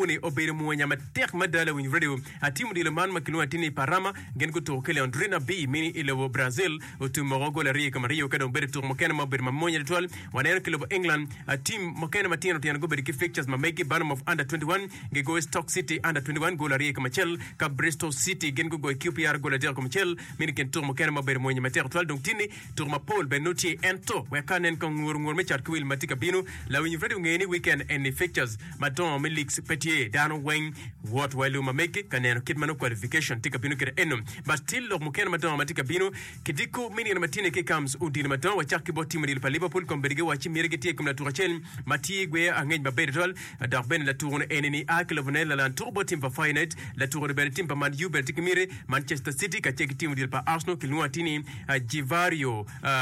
tuone obere muanya matek madala win radio atimu dile man makilua tini parama gen ko to kele Andrina B mini ile Brazil utumo gola ri kama Rio kada obere to mokena mabere mamonya twal wanero kele England team mokena matino tiana go bere ki fixtures mameki Burnham of under 21 ge go Stoke City under 21 gola ri kama Chel ka Bristol City gen go QPR gola der kama Chel mini ken to mokena mabere monya matek twal donc tini tourma Paul Benucci ento we kanen ko ngor me chat kwil matika bino la win radio ngeni weekend and fixtures madon Melix Petier Dano Wayne what walu mameke kaneno kidmano qualification tika bino kere enum but still lo mokena madon matika bino kidiko mini na matine ke comes udini madon wa chaki boti mali pa Liverpool komberige wa chimirige tie kumna turachel mati gwe angej babere tol da ben la tourne eneni akle vonel la turbo team pa finite la tourne ben team pa Man U beltikimire Manchester City ka cheki team dil pa Arsenal kilwa tini Givario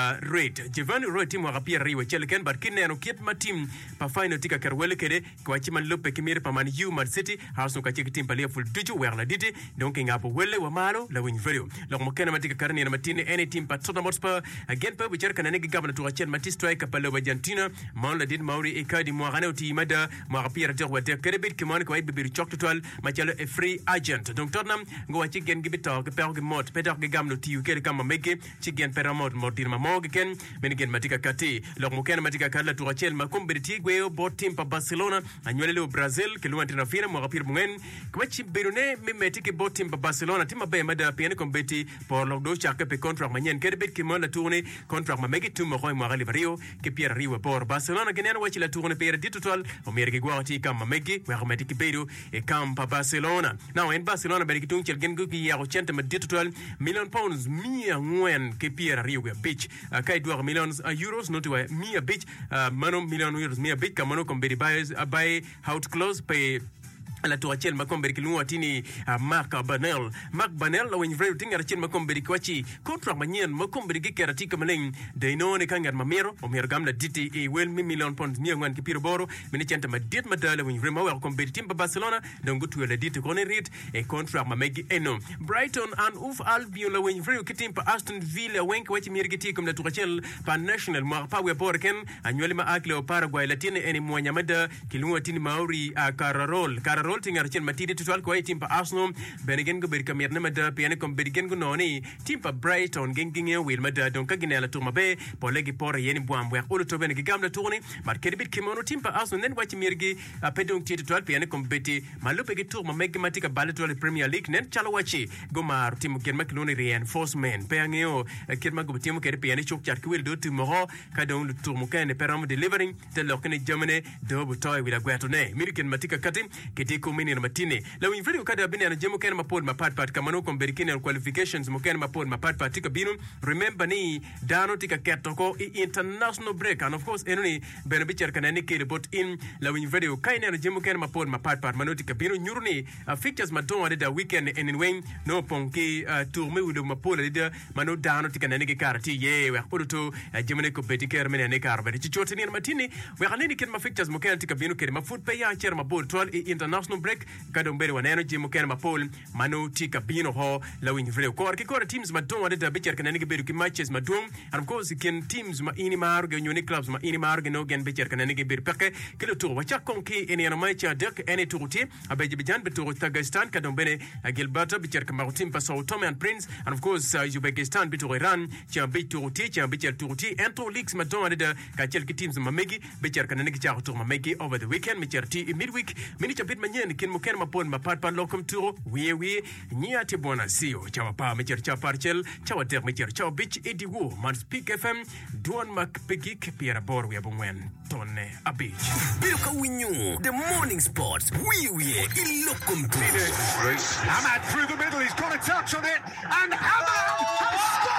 Giovanni Roy team wa rapia riwe chelken but kineno kit ma team pa final tika kerwele kede kwa chiman lope kimire pa Man U Man City Arsenal ka cheki team pa Liverpool duju werla dite donc ngapo wele wa malo la win video lo mokena matika karni na matine any team pa Tottenham Hotspur again pa bicher kana negi gabana turachel mati striker pa lo Argentina man la dit Mauri Icardi mo gana uti mada mo rapia de wa de kede bit kimane ko ay bibir chok total machalo a free agent donc Tottenham ngo wa chigen gibito ke per mot peter ge gamno ti ukele kama mege chigen peramot modir mamoge ken menigen matika kati lo mokena matika kala turachel makombe tigwe bot team pa Barcelona anywele le Brazil ke luante na fina mo rapir bungen kwa chi berone memetike bot team pa Barcelona team ba mada pene kombeti por lo do chaka pe contract manyen kede bit kimon la tourne contract mamege tu mo mo gali vario ke Pierre Riwe por Barcelona genen wachi la tourne per di total o merge gwati kama mamege wa rometike bedo e campa Barcelona now in Barcelona beri kitung chel gen guki ya ochente ma di total million pounds mia ngwen ke Pierre Riwe beach kai duar millions euros not wa mia beach mano million euros mia beach kamano komberi buy out close pay la turachel makombe kilunwa tini Marc Banel la wenye vreo tinga rachel makombe kwachi contract manyen makombe gikera tika maleng de inone kanga mamero o mergam la diti e wel million pounds mia ngwan kipiro boro mini chanta madit madala wenye vreo mawa kombe timba Barcelona dongo tu la diti kone rit e contract mamegi eno Brighton and Hove Albion la wenye vreo kitimpa Aston Villa wenke wachi mirgiti kum la turachel pa national mo pa we borken anywele ma akle o Paraguay latine eni mwanya mada kilunwa tini Mauri Cararol tingar chen matidi total ko team pa Arsenal benigen go berka mirna mada piane kom berigen go noni team pa Brighton gengenge wil mada donc ginela tourma be polegi por yeni boamwe olo to benegi gamla tourni mar kedibit kimono team pa Arsenal nen wachi mirgi pedong total piane kom beti malupe gi tourma megi matika balatol Premier League nen chalo wachi go mar team ken makloni reinforcement peangeo kedma go team kede piane chok chat kwil do timoro ka don tourmo ken peram delivering de lokene jamane do butoy wila gwatone miriken matika katim kete mini na matine la win video kada bini na jemo ken mapod mapat kamano komberikine qualifications mo ken mapod mapat tika binu remember ni dano tika ketoko international break and of course enoni benebicher kana ni ke report in la win video kaina na jemo ken mapod mapat mano tika binu nyuruni fixtures maton wade da weekend and in wing no ponki tourme wudo mapod de mano dano tika na ni karati ye we odoto jemene ko betiker mene ne karbe ci chotini na matine we kaneni ken ma fixtures mo ken tika binu ke ma foot pay ya cher mapod 12 international break kada umbere wa energy mo ken mapol mano tika bino ho la win vreo ko teams madon wade da bicher kana nige beru ki matches madon and of course ken teams ma ini mar ga nyoni clubs ma ini mar ga no gen bicher kana nige beru peke kilo tour wacha konki ene na match dek ene touruti abeje bijan beto Tagistan kada umbere Gilbert bicher kama team pa Sao Tome and Prince and of course Uzbekistan beto Iran cha beto touruti ento leagues madon wade da ka chel ki teams ma megi bicher kana nige cha tour ma megi over the weekend micherti midweek mini cha bit manyen ken mo ken mapon mapat lokum turo we nyati bona sio chawa pa mecher cha parcel chawa der mecher cha bitch ediwo man Speak FM don mak pegik piera bor we bongwen tonne a beach Bilka winyu the morning sports we ilokum turo Ahmad through the middle, he's got a touch on it and Ahmad has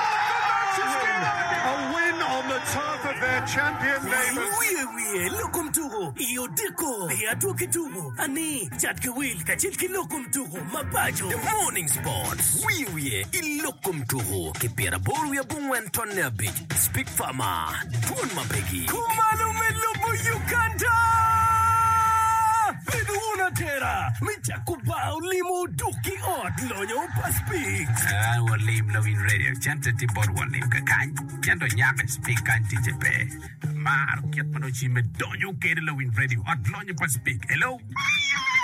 scored. A win on the turf of their champion neighbours. We lokum turo iyo diko ya tuki turo ani chatka wil kachilki lokum turo mapacho the morning sports we ilokum turo kipiera boru ya bungwen tonne a beach Speak Farmer don mapegi kumalo melubu Uganda Biduna tera micha kubao limu duki od lonyo paspik walim lawin radio chante tibor walim kakany chando nyame speak anti jepe mar kiat mano chime donyo kere lawin radio od lonyo paspik hello